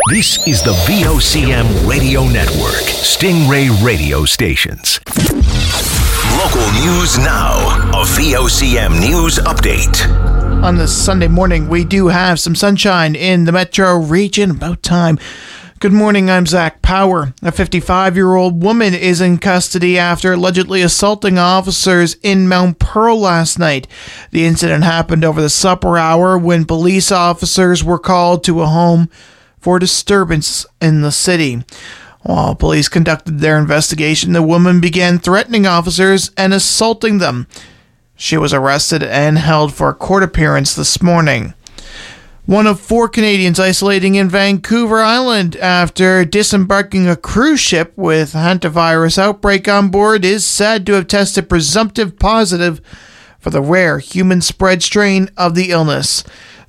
This is the VOCM Radio Network, Stingray Radio Stations. Local news now, a VOCM news update. On this Sunday morning, we do have some sunshine in the metro region. About time. Good morning, I'm Zach Power. A 55-year-old woman is in custody after allegedly assaulting officers in Mount Pearl last night. The incident happened over the supper hour when police officers were called to a home for disturbance in the city. While police conducted their investigation, the woman began threatening officers and assaulting them. She was arrested and held for a court appearance this morning. One of 4 Canadians isolating in Vancouver Island after disembarking a cruise ship with hantavirus outbreak on board is said to have tested presumptive positive for the rare human spread strain of the illness.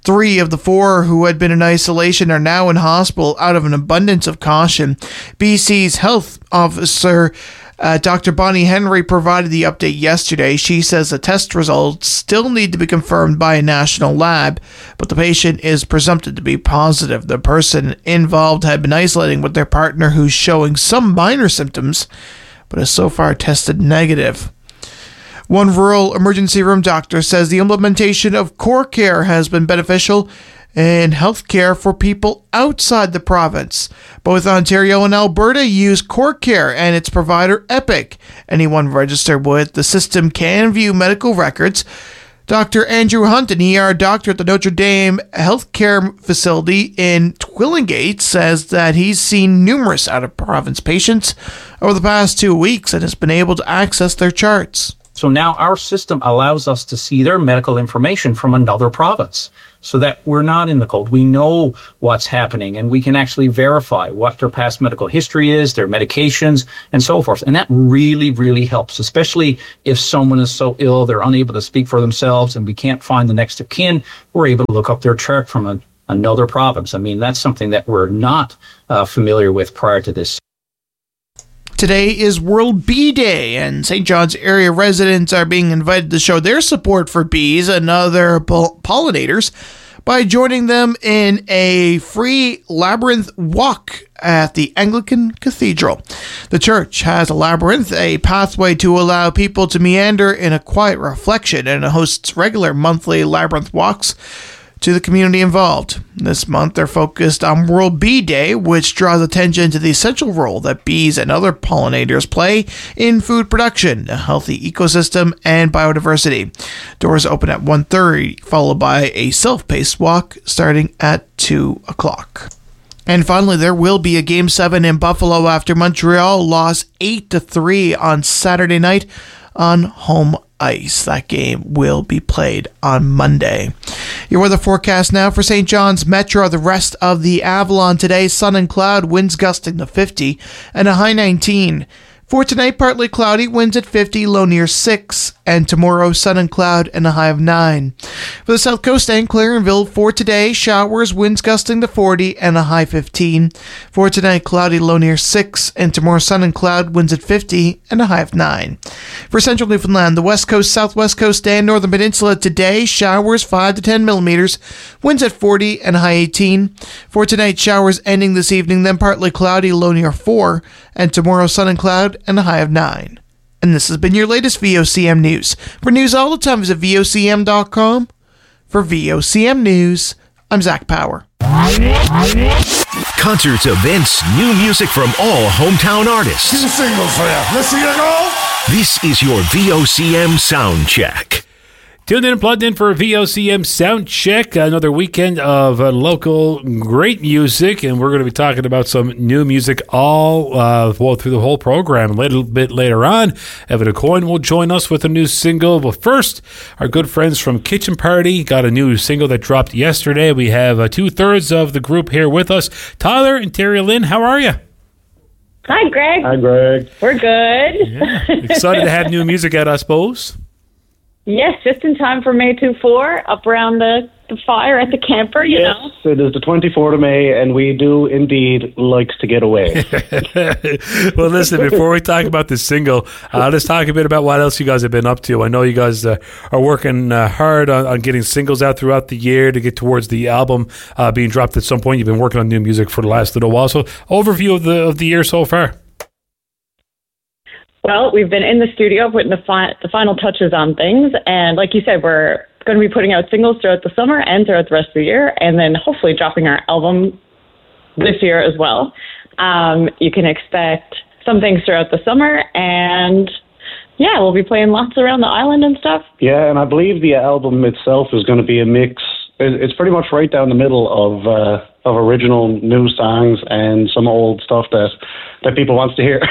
3 of the 4 who had been in isolation are now in hospital out of an abundance of caution. BC's health officer Dr. Bonnie Henry provided the update yesterday. She says the test results still need to be confirmed by a national lab, but the patient is presumptive to be positive. The person involved had been isolating with their partner who's showing some minor symptoms, but has so far tested negative. One rural emergency room doctor says the implementation of CoreCare has been beneficial in healthcare for people outside the province. Both Ontario and Alberta use CoreCare and its provider Epic. Anyone registered with the system can view medical records. Dr. Andrew Hunt, an ER doctor at the Notre Dame Healthcare Facility in Twillingate, says that he's seen numerous out-of-province patients over the past 2 weeks and has been able to access their charts. So now our system allows us to see their medical information from another province so that we're not in the cold. We know what's happening and we can actually verify what their past medical history is, their medications, and so forth. And that really, really helps, especially if someone is so ill they're unable to speak for themselves and we can't find the next of kin. We're able to look up their chart from another province. I mean, that's something that we're not familiar with prior to this. Today is World Bee Day, and St. John's area residents are being invited to show their support for bees and other pollinators by joining them in a free labyrinth walk at the Anglican Cathedral. The church has a labyrinth, a pathway to allow people to meander in a quiet reflection, and it hosts regular monthly labyrinth walks to the community involved. This month, they're focused on World Bee Day, which draws attention to the essential role that bees and other pollinators play in food production, a healthy ecosystem, and biodiversity. Doors open at 1:30, followed by a self-paced walk starting at 2 o'clock. And finally, there will be a Game 7 in Buffalo after Montreal lost 8-3 on Saturday night on home ice. That game will be played on Monday. Your weather forecast now for St. John's Metro. The rest of the Avalon today, sun and cloud, winds gusting to 50 and a high 19. For tonight, partly cloudy, winds at 50, low near 6. And tomorrow, sun and cloud and a high of 9. For the South Coast and Clarenville, for today, showers, winds gusting to 40 and a high 15. For tonight, cloudy, low near 6. And tomorrow, sun and cloud, winds at 50 and a high of 9. For central Newfoundland, the West Coast, Southwest Coast, and Northern Peninsula today, showers 5 to 10 millimeters, winds at 40 and a high 18. For tonight, showers ending this evening, then partly cloudy, low near 4. And tomorrow, sun and cloud and a high of 9. And this has been your latest VOCM News. For news all the time, visit VOCM.com. For VOCM News, I'm Zach Power. Concerts, events, new music from all hometown artists. Here's a single for you. Let's see it go. This is your VOCM Sound Check. Tuned in and plugged in for a VOCM Sound Check, another weekend of local great music, and we're going to be talking about some new music all through the whole program. A little bit later on, Evan Coyne will join us with a new single. But first, our good friends from Kitchen Party got a new single that dropped yesterday. We have 2/3 of the group here with us. Tyler and Terry Lynn, how are you? Hi, Greg. Hi, Greg. We're good. Yeah. Excited to have new music out, I suppose. Yes, just in time for May 24, up around the the fire at the camper, you know. It is the 24th of May, and we do indeed like to get away. Well, listen, before we talk about this single, let's talk a bit about what else you guys have been up to. I know you guys are working hard on getting singles out throughout the year to get towards the album being dropped at some point. You've been working on new music for the last little while. So, overview of the year so far. Well, we've been in the studio putting the final touches on things, and like you said, we're going to be putting out singles throughout the summer and throughout the rest of the year, and then hopefully dropping our album this year as well. You can expect some things throughout the summer, and yeah, we'll be playing lots around the island and stuff. Yeah, and I believe the album itself is going to be a mix. It's pretty much right down the middle of original new songs and some old stuff that people wants to hear.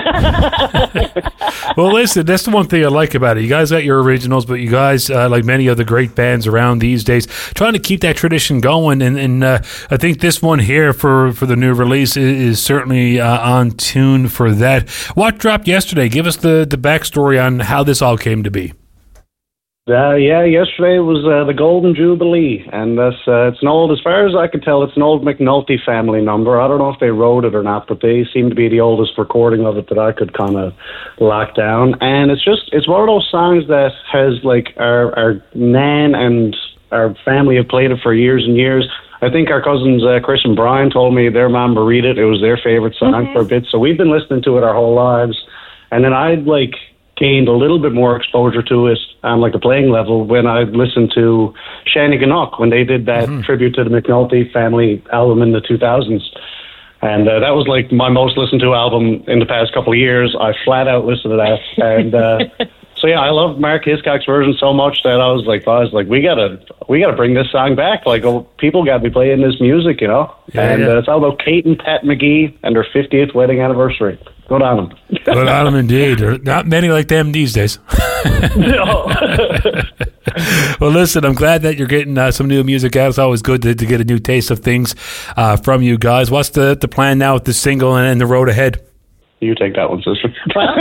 Well, listen, that's the one thing I like about it. You guys got your originals, but you guys, like many other great bands around these days, trying to keep that tradition going. And I think this one here for the new release is certainly on tune for that. What dropped yesterday? Give us the backstory on how this all came to be. Yesterday was the Golden Jubilee, and that's it's an old, as far as I can tell, it's an old McNulty family number. I don't know if they wrote it or not, but they seem to be the oldest recording of it that I could kind of lock down. And it's one of those songs that has, like, our nan and our family have played it for years and years. I think our cousins Chris and Brian told me their mom read it. It was their favorite song for a bit, so we've been listening to it our whole lives. And then I'd gained a little bit more exposure to it on the playing level when I listened to Shanny Gannock when they did that tribute to the McNulty family album in the 2000s. And that was my most listened to album in the past couple of years. I flat out listened to that. And so yeah, I love Mark Hiscock's version so much that I was like, we gotta bring this song back. People got to be playing this music, you know. It's all about Kate and Pat McGee and their 50th wedding anniversary. Good on them. Good on them indeed. There are not many like them these days. No. Well, listen, I'm glad that you're getting some new music out. It's always good to get a new taste of things from you guys. What's the plan now with the single and the road ahead? You take that one, sister. Well,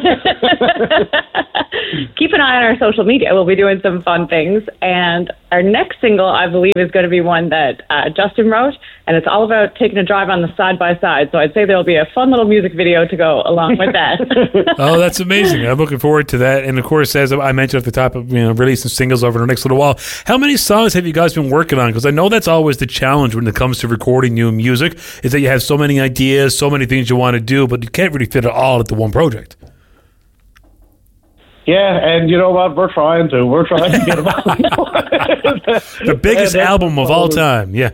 keep an eye on our social media. We'll be doing some fun things. And our next single, I believe, is going to be one that Justin wrote. And it's all about taking a drive on the side-by-side. So I'd say there'll be a fun little music video to go along with that. Oh, that's amazing. I'm looking forward to that. And, of course, as I mentioned at the top of releasing singles over the next little while, how many songs have you guys been working on? Because I know that's always the challenge when it comes to recording new music, is that you have so many ideas, so many things you want to do, but you can't really fit it all into one project. Yeah, and you know what? We're trying to get them out. The biggest album of all time, yeah.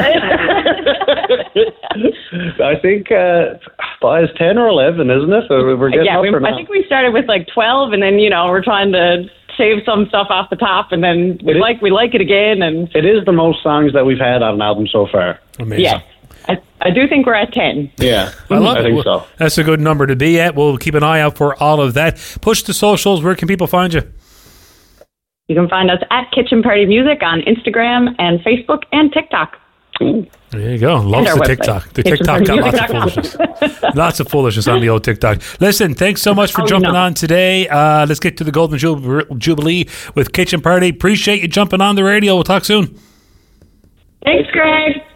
I think it's 10 or 11, isn't it? We're getting up for now. I think we started with 12, and then we're trying to shave some stuff off the top, and then we like it again. And it is the most songs that we've had on an album so far. Amazing. Yeah. I do think we're at 10. Yeah, I think so. That's a good number to be at. We'll keep an eye out for all of that. Push the socials. Where can people find you? You can find us at Kitchen Party Music on Instagram and Facebook and TikTok. There you go. Loves the TikTok. The TikTok got lots of foolishness. Lots of foolishness on the old TikTok. Listen, thanks so much for jumping on today. Let's get to the Golden Jubilee with Kitchen Party. Appreciate you jumping on the radio. We'll talk soon. Thanks, Greg.